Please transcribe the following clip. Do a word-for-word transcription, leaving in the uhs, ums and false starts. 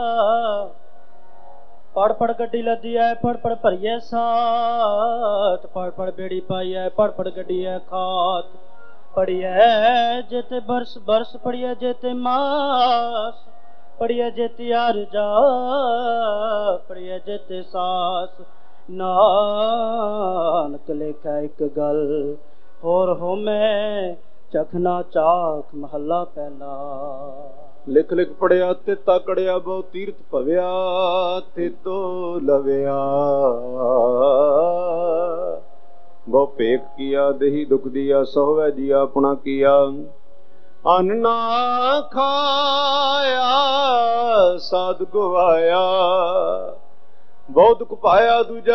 पढ़ पढ़ गड्डी लदी है, पढ़ पढ़ भरिए साथ, पढ़ पढ़ बेड़ी पाई है, पढ़ पढ़ गड्डी है खात, पढ़िए जेते बरस बरस, पढ़िए जेते मास, पढ़िए जेती आरजा, पढ़िए जेते सास। नानक लेखा एक गल होर हो मैं, चखना चाख महला पहला। लिख लिख पढ़िया ते तकड़िया, बहु तीर्थ भविया ते तो लविया। बहु पेख किया दही दुख दिया, सोहवै जिया अपना किया। अन्न ना खाया साध गवाया, बहुत दुख पाया दूजा